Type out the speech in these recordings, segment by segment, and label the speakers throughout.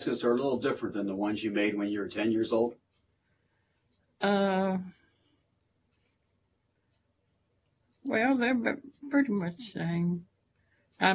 Speaker 1: baskets are a little different than the ones you made when you were 10 years old?
Speaker 2: Well, they're pretty much the same. I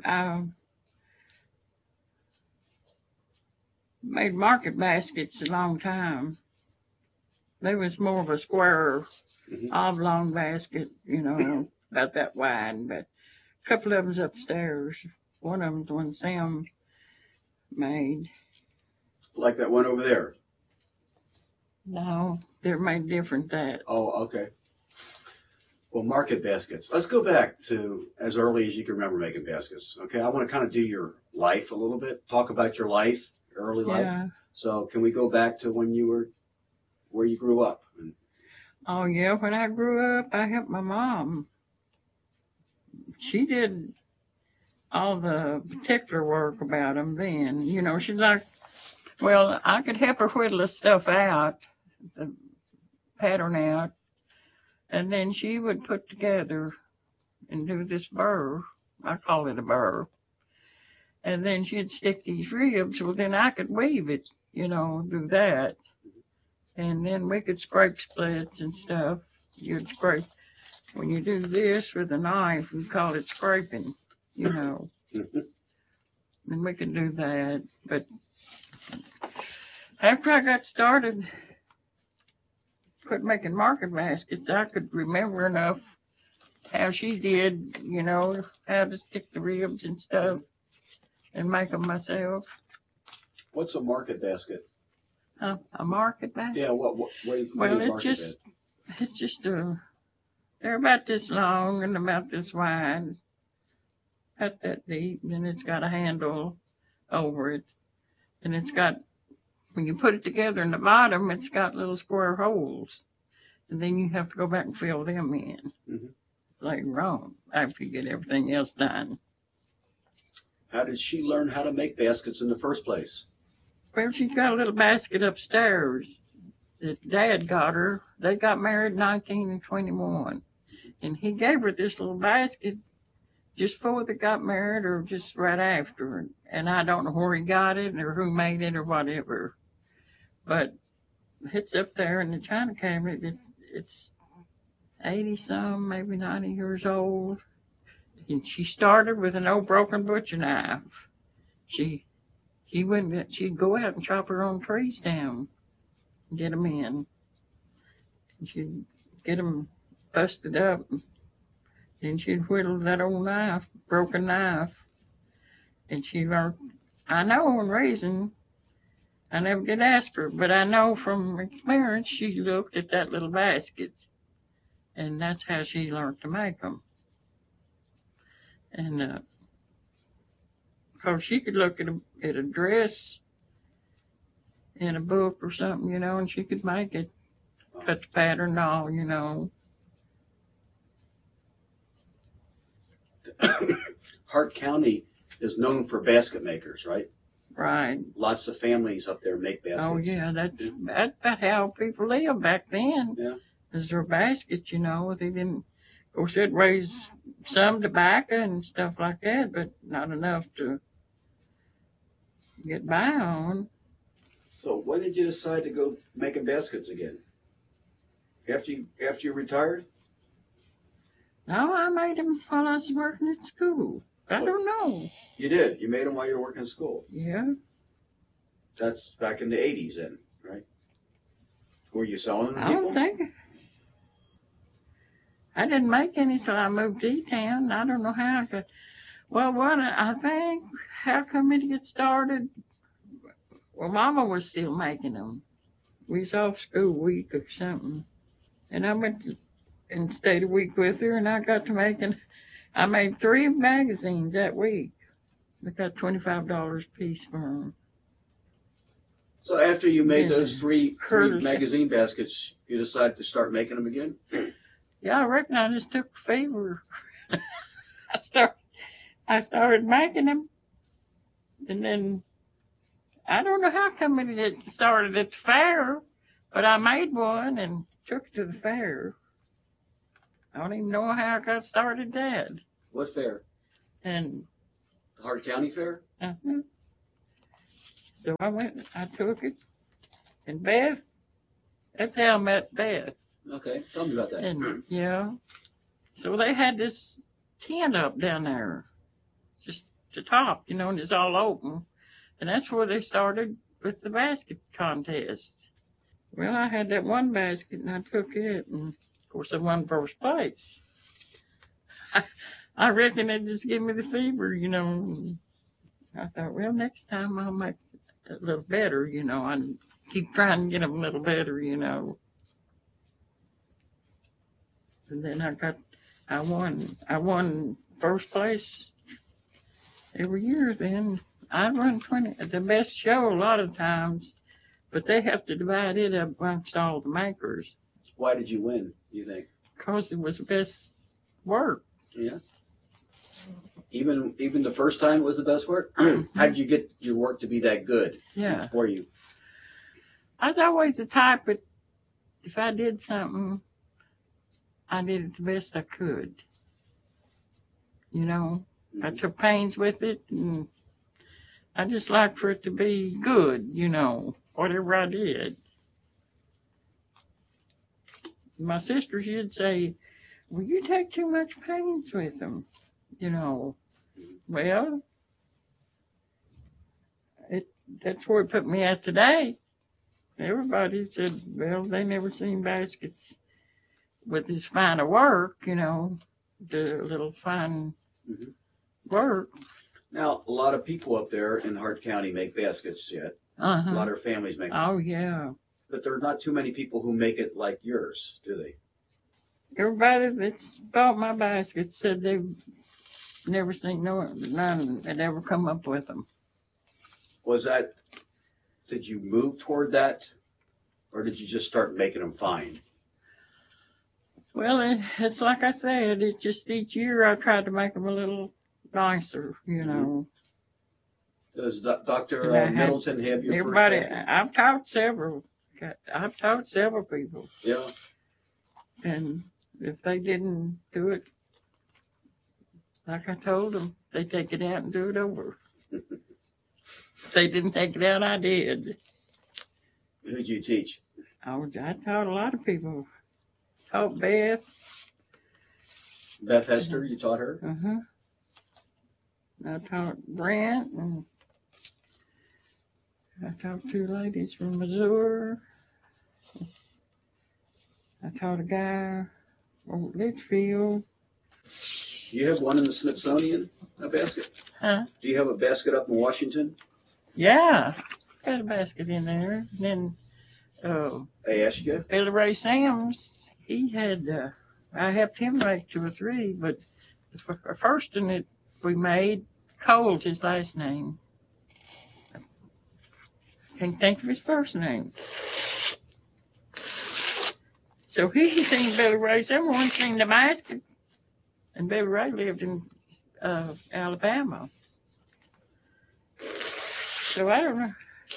Speaker 2: made market baskets a long time. They was more of a square, oblong basket, about that wide, but a couple of them's upstairs. One of them's one Sam made.
Speaker 1: Like that one over there?
Speaker 2: No, they're made different that.
Speaker 1: Oh, okay. Well, market baskets. Let's go back to as early as you can remember making baskets. Okay, I want to kind of do your life a little bit. Talk about your life, your early life. So can we go back to when you were, where you grew up?
Speaker 2: Oh, yeah, when I grew up, I helped my mom. She did all the particular work about them then. She's like, well, I could help her whittle the stuff out, the pattern out, and then she would put together and do this burr. I call it a burr. And then she'd stick these ribs. Well, then I could weave it, do that. And then we could scrape splits and stuff. You'd scrape. When you do this with a knife, we call it scraping, And we could do that. But after I got started making market baskets, I could remember enough how she did, how to stick the ribs and stuff and make them myself.
Speaker 1: What's a market basket?
Speaker 2: A market basket?
Speaker 1: Yeah, what
Speaker 2: well, it's just they're about this long and about this wide, about that deep, and it's got a handle over it, and it's got, when you put it together in the bottom, it's got little square holes, and then you have to go back and fill them in later on after you get everything else done.
Speaker 1: How did she learn how to make baskets in the first place?
Speaker 2: Well, she's got a little basket upstairs that Dad got her. They got married in 1921, and he gave her this little basket just before they got married or just right after. And I don't know where he got it or who made it or whatever. But it's up there in the china cabinet. It's 80-some, maybe 90 years old. And she started with an old broken butcher knife. She'd go out and chop her own trees down and get them in. And she'd get them busted up. Then she'd whittle that old knife, broken knife. And she learned, I know in reason, I never did ask her, but I know from experience she looked at that little basket. And that's how she learned to make them. And, cause she could look at a dress in a book or something, and she could make it, cut the pattern and all,
Speaker 1: Hart County is known for basket makers, right?
Speaker 2: Right.
Speaker 1: Lots of families up there make baskets.
Speaker 2: Oh, yeah, that's about how people lived back then.
Speaker 1: Yeah.
Speaker 2: Is their baskets, they didn't, of course, they'd raise some tobacco and stuff like that, but not enough to get by on.
Speaker 1: So when did you decide to go making baskets again? After you retired?
Speaker 2: No, I made them while I was working at school. I don't know.
Speaker 1: You did? You made them while you were working at school?
Speaker 2: Yeah.
Speaker 1: That's back in the 80s then, right? Were you selling them to people?
Speaker 2: I don't think. I didn't make any till I moved to E-Town. I don't know how. Well, I think, how come it get started? Well, Mama was still making them. We was off school week or something. And I went and stayed a week with her, and I got to I made 3 magazines that week. I got $25 a piece for them.
Speaker 1: So after you made those three magazine baskets, you decided to start making them again?
Speaker 2: Yeah, I reckon I just took a fever. I started making them, and then I don't know how come it started at the fair, but I made one and took it to the fair. I don't even know how I got started that.
Speaker 1: What fair?
Speaker 2: And
Speaker 1: the Hart County Fair?
Speaker 2: Uh-huh. So I went, I took it, and Beth, that's how I met Beth.
Speaker 1: Okay, tell me about that.
Speaker 2: And, yeah, so they had this tent up down there, just the top, you know, and it's all open. And that's where they started with the basket contest. Well, I had that one basket, and I took it, and, of course, I won first place. I reckon they just give me the fever, you know. I thought, well, next time I'll make it a little better, you know. I keep trying to get them a little better, you know. And then I won first place every year. Then I run the best show a lot of times, but they have to divide it up amongst all the makers.
Speaker 1: Why did you win, do you think?
Speaker 2: Because it was the best work.
Speaker 1: Yeah. Even the first time it was the best work? How did you get your work to be that good?
Speaker 2: Yeah.
Speaker 1: For you?
Speaker 2: I was always the type that if I did something, I did it the best I could. You know, I took pains with it, and I just like for it to be good, you know, whatever I did. My sister, she'd say, well, you take too much pains with them, you know. Well, that's where it put me at today. Everybody said, well, they never seen baskets with this fine of work, you know, the little fine work.
Speaker 1: Now, a lot of people up there in Hart County make baskets yet. A lot of families make them.
Speaker 2: Oh, yeah.
Speaker 1: But there are not too many people who make it like yours, do they?
Speaker 2: Everybody that's bought my baskets said they've never seen none that ever come up with them.
Speaker 1: Did you move toward that, or did you just start making them fine?
Speaker 2: Well, it's like I said, it's just each year I tried to make them a little nicer, you know.
Speaker 1: Does Dr. Middleton have your
Speaker 2: everybody,
Speaker 1: first basket?
Speaker 2: I've taught several people.
Speaker 1: Yeah.
Speaker 2: And if they didn't do it, like I told them, they take it out and do it over. If they didn't take it out, I did.
Speaker 1: Who'd you teach?
Speaker 2: I taught a lot of people. Taught Beth.
Speaker 1: Beth Hester, you taught her?
Speaker 2: I taught Brent, and I taught two ladies from Missouri. I taught a guy over Litchfield.
Speaker 1: Do you have one in the Smithsonian, a basket?
Speaker 2: Huh?
Speaker 1: Do you have a basket up in Washington?
Speaker 2: Yeah, got a basket in there. And then
Speaker 1: I asked you.
Speaker 2: Billy Ray Sams, he had, I helped him make 2 or 3, but the first one that we made, Cole's his last name. Can't think of his first name. So he seen Billy Ray. Someone seen the basket, and Billy Ray lived in Alabama. So I don't know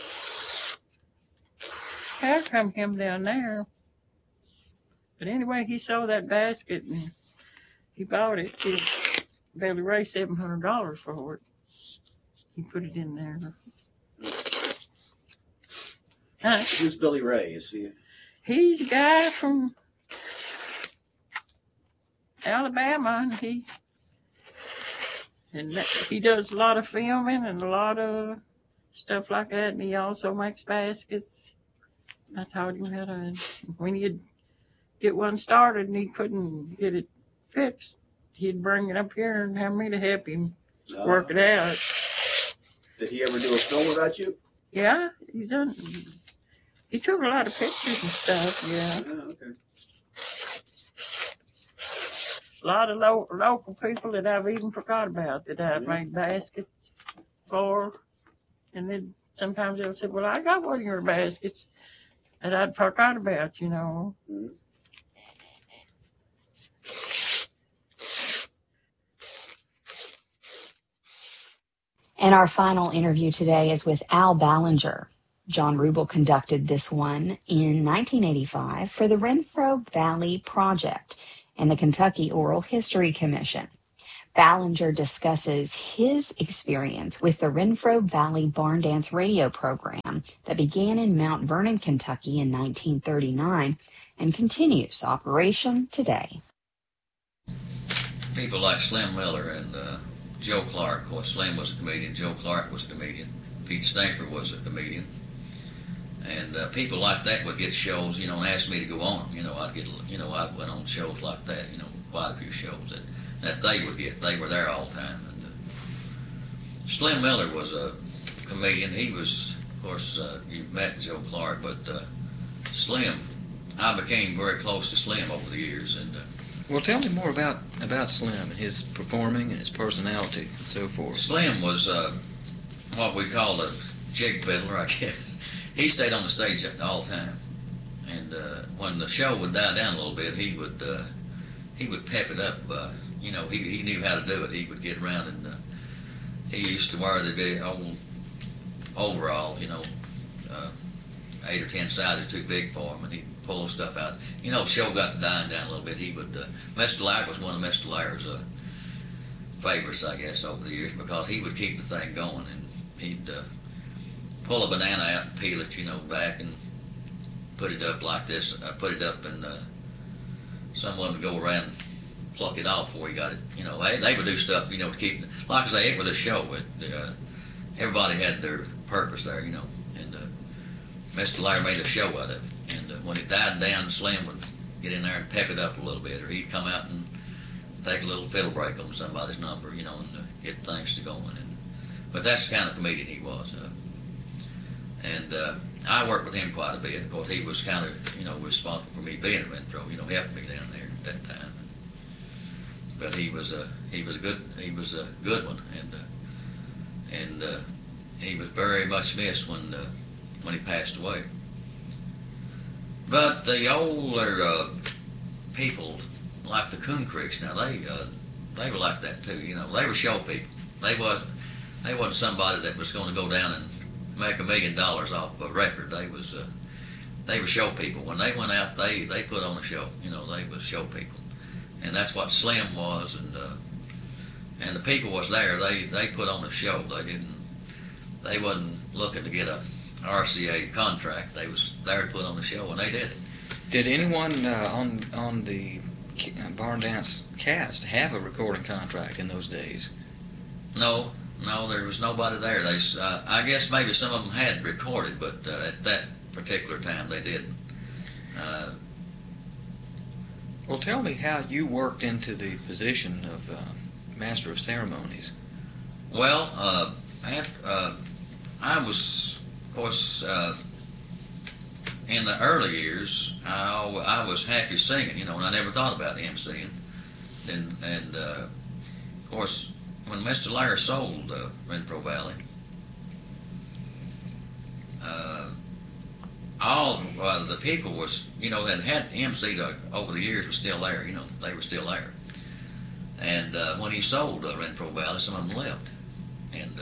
Speaker 2: how come him down there. But anyway, he saw that basket and he bought it. Billy Ray $700 for it. He put it in there.
Speaker 1: Who's Billy Ray? Is he?
Speaker 2: He's a guy from Alabama, and he does a lot of filming and a lot of stuff like that, and he also makes baskets. I taught him how to, when he'd get one started and he couldn't get it fixed, he'd bring it up here and have me to help him work it out.
Speaker 1: Did he ever do a film about you?
Speaker 2: Yeah, he took a lot of pictures and stuff, yeah.
Speaker 1: Oh, okay.
Speaker 2: A lot of local people that I've even forgot about that I've made baskets for. And then sometimes they'll say, well, I got one of your baskets that I'd forgot about, you know.
Speaker 1: Mm-hmm.
Speaker 3: And our final interview today is with Al Ballinger. John Rubel conducted this one in 1985 for the Renfro Valley Project and the Kentucky Oral History Commission. Ballinger discusses his experience with the Renfro Valley Barn Dance radio program that began in Mount Vernon, Kentucky in 1939 and continues operation today.
Speaker 4: People like Slim Miller and Joe Clark. Of course, Slim was a comedian. Joe Clark was a comedian. Pete Stanker was a comedian. And people like that would get shows, and ask me to go on. I went on shows like that, quite a few shows that they would get. They were there all the time. And Slim Miller was a comedian. He was, of course, you met Joe Clark, but Slim, I became very close to Slim over the years. And
Speaker 5: well, tell me more about Slim and his performing and his personality and so forth.
Speaker 4: Slim was what we call a jig fiddler, I guess. He stayed on the stage all the time, and when the show would die down a little bit, he would pep it up. He knew how to do it. He would get around, and he used to wear the big old overalls, 8 or 10 sizes too big for him, and he'd pull stuff out. The show got dying down a little bit. Mr. Laird was one of Mr. Laird's favorites, I guess, over the years, because he would keep the thing going, and he'd pull a banana out and peel it, back and put it up like this. Put it up, and someone would go around and pluck it off before he got it. They would do stuff, to keep. Like I say, it was a show. Everybody had their purpose there, And Mr. Laird made a show out of it. And when it died down, Slim would get in there and pep it up a little bit, or he'd come out and take a little fiddle break on somebody's number, and get things to going. But that's the kind of comedian he was. And I worked with him quite a bit. Of course, he was kind of, responsible for me being at Renfro, helping me down there at that time. But he was a good one, and he was very much missed when he passed away. But the older people, like the Coon Creeks, now they were like that too. They were show people. They wasn't somebody that was going to go down and make $1 million off a record. They were show people. When they went out, they put on a show. They was show people, and that's what Slim was. And the people was there. They put on a show. They wasn't looking to get a RCA contract. They was there to put on a show, and they did it.
Speaker 5: Did anyone on the Barn Dance cast have a recording contract in those days?
Speaker 4: No, there was nobody there. I guess maybe some of them had recorded, but at that particular time they didn't.
Speaker 5: Well, tell me how you worked into the position of Master of Ceremonies.
Speaker 4: Well, I was, of course, in the early years, I was happy singing, and I never thought about emceeing. And of course, when Mr. Laird sold Renfro Valley, all the people was, that had emceed over the years were still there. They were still there. And when he sold Renfro Valley, some of them left, and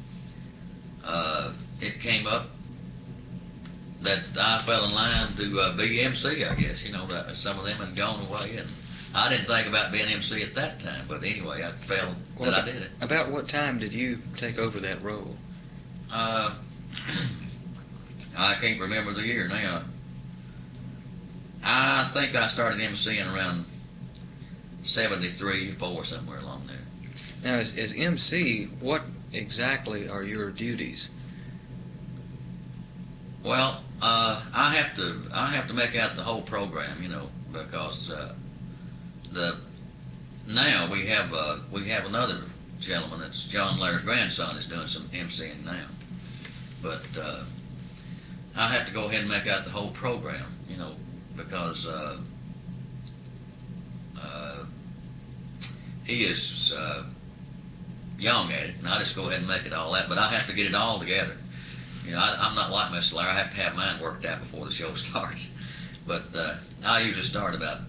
Speaker 4: it came up that I fell in line to be MC. I guess that some of them had gone away, and I didn't think about being MC at that time, but anyway, I felt that I did it.
Speaker 5: About what time did you take over that role?
Speaker 4: I can't remember the year now. I think I started MCing around 73, 4, somewhere along there.
Speaker 5: Now, as MC, what exactly are your duties?
Speaker 4: Well, I have to make out the whole program, because now we have another gentleman that's John Laird's grandson is doing some MCing now, but I have to go ahead and make out the whole program, because he is young at it, and I just go ahead and make it all that. But I have to get it all together. I'm not like Mr. Laird. I have to have mine worked out before the show starts. But I usually start about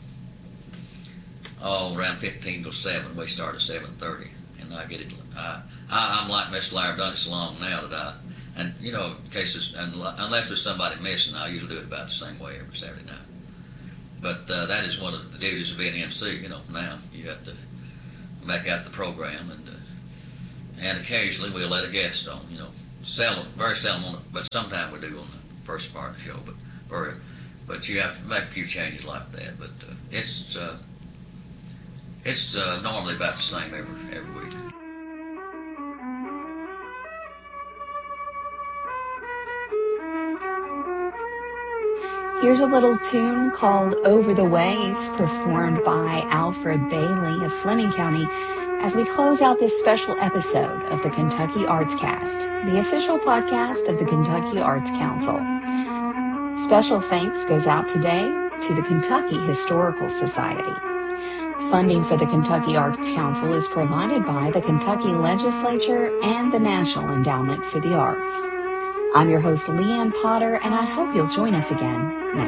Speaker 4: around 15 till 7. We start at 7:30, and I get it. I'm like Mr. Laird. I've done it so long now that in case unless there's somebody missing, I usually do it about the same way every Saturday night. But that is one of the duties of being MC. Now you have to back out the program, and occasionally we'll let a guest on. You know, seldom, very seldom, but sometimes we do on the first part of the show. But you have to make a few changes like that. But it's normally about the same every week.
Speaker 3: Here's a little tune called Over the Ways, performed by Alfred Bailey of Fleming County, as we close out this special episode of the Kentucky Arts Cast, the official podcast of the Kentucky Arts Council. Special thanks goes out today to the Kentucky Historical Society. Funding for the Kentucky Arts Council is provided by the Kentucky Legislature and the National Endowment for the Arts. I'm your host, Leanne Potter, and I hope you'll join us again next